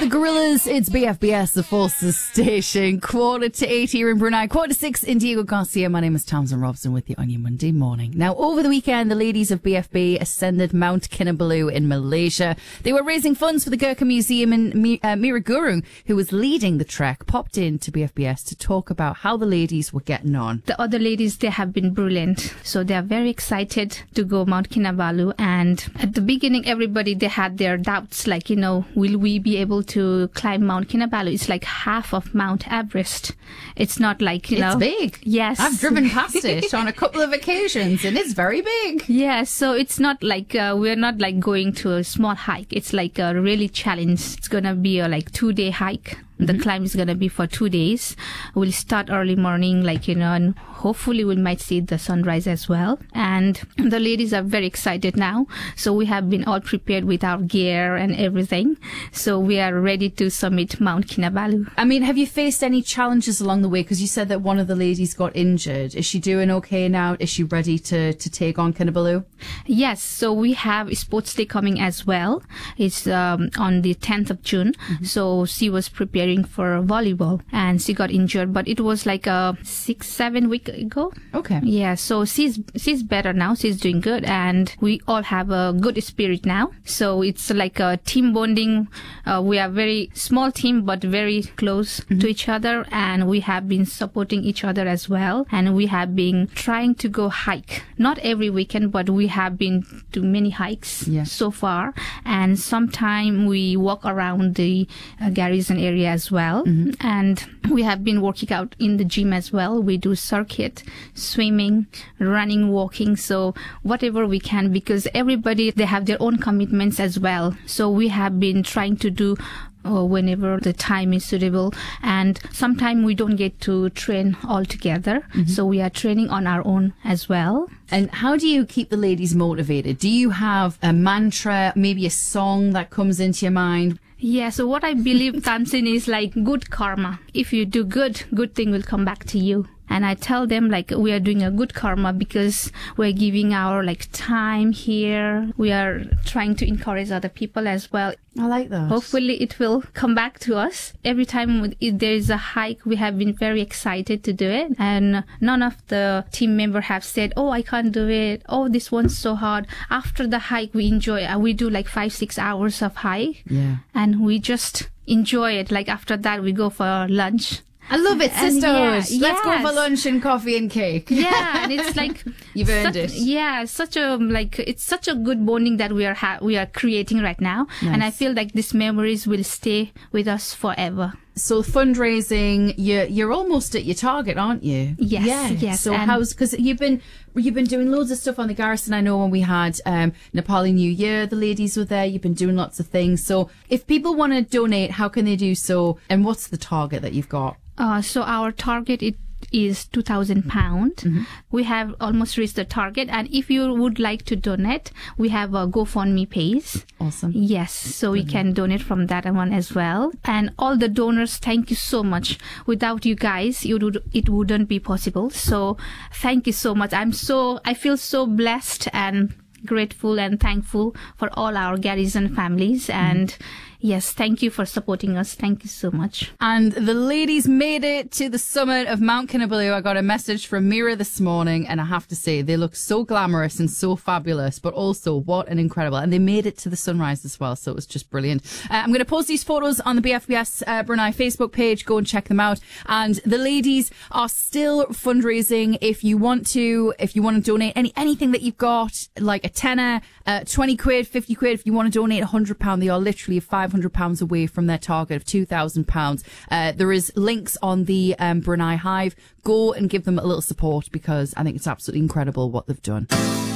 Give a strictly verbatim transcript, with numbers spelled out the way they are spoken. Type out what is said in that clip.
the Gorillas, it's B F B S, the Forces Station. Quarter to eight here in Brunei, quarter to six in Diego Garcia. My name is Tamsin Robson with you on your Monday morning. Now, over the weekend, the ladies of B F B ascended Mount Kinabalu in Malaysia. They were raising funds for the Gurkha Museum, and uh, Mira Gurung, who was leading the trek, popped in to B F B S to talk about how the ladies were getting on. The other ladies, they have been brilliant. So they are very excited to go Mount Kinabalu. And at the beginning, everybody, they had their doubts, like, you know, will we be able to climb Mount Kinabalu? It's like half of Mount Everest. It's not like, you it's know. It's big. Yes. I've driven past it on a couple of occasions, and it's very big. Yeah, so it's not like, uh, we're not like going to a small hike. It's like a really challenge. It's going to be a like two day hike. The mm-hmm. climb is going to be for two days. We'll start early morning, like, you know, and hopefully we might see the sunrise as well. And the ladies are very excited now. So we have been all prepared with our gear and everything. So we are ready to summit Mount Kinabalu. I mean, have you faced any challenges along the way? Because you said that one of the ladies got injured. Is she doing okay now? Is she ready to, to take on Kinabalu? Yes. So we have Sports Day coming as well. It's um, on the tenth of June. Mm-hmm. So she was prepared for volleyball and she got injured, but it was like a six seven week ago. Okay. Yeah, so she's she's better now. She's doing good, and we all have a good spirit now. So it's like a team bonding. Uh, we are very small team but very close mm-hmm. to each other, and we have been supporting each other as well, and we have been trying to go hike, not every weekend, but we have been to many hikes yeah. so far, and sometime we walk around the uh, garrison area as well. Mm-hmm. And we have been working out in the gym as well. We do circuit, swimming, running, walking, so whatever we can, because everybody, they have their own commitments as well. So we have been trying to do uh, whenever the time is suitable, and sometimes we don't get to train all together. Mm-hmm. So we are training on our own as well. And how do you keep the ladies motivated? Do you have a mantra, maybe a song that comes into your mind? Yeah, so what I believe, Tamsin, is like good karma. If you do good, good thing will come back to you. And I tell them like we are doing a good karma because we're giving our like time here. We are trying to encourage other people as well. I like that. Hopefully it will come back to us. Every time there is a hike, we have been very excited to do it. And none of the team members have said, oh, I can't do it. Oh, this one's so hard. After the hike, we enjoy it. We do like five, six hours of hike. Yeah. And we just enjoy it. Like after that, we go for lunch. I love it, sisters. Yeah, Let's yes. go for lunch and coffee and cake. Yeah, and it's like you've earned such, it. Yeah, such a like it's such a good bonding that we are ha- we are creating right now, nice. And I feel like these memories will stay with us forever. So fundraising, you're you're almost at your target, aren't you? Yes, yeah. yes. So how's because you've been you've been doing loads of stuff on the garrison. I know when we had um, Nepali New Year, the ladies were there. You've been doing lots of things. So if people want to donate, how can they do so? And what's the target that you've got? Uh, so our target it is two thousand pounds. Mm-hmm. We have almost reached the target. And if you would like to donate, we have a GoFundMe page. Awesome. Yes. So Brilliant. We can donate from that one as well. And all the donors, thank you so much. Without you guys, it, would, it wouldn't be possible. So thank you so much. I'm so, I feel so blessed and grateful and thankful for all our garrison families. And mm-hmm. yes, thank you for supporting us. Thank you so much. And the ladies made it to the summit of Mount Kinabalu. I got a message from Mira this morning, and I have to say they look so glamorous and so fabulous, but also what an incredible. And they made it to the sunrise as well, so it was just brilliant. Uh, I'm going to post these photos on the B F B S uh, Brunei Facebook page. Go and check them out. And the ladies are still fundraising. If you want to, if you want to donate any anything that you've got, like a tenner, uh, twenty quid, fifty quid. If you want to donate one hundred pounds, they are literally five hundred pounds away from their target of two thousand pounds. Uh, there is links on the um, Brunei Hive. Go and give them a little support because I think it's absolutely incredible what they've done.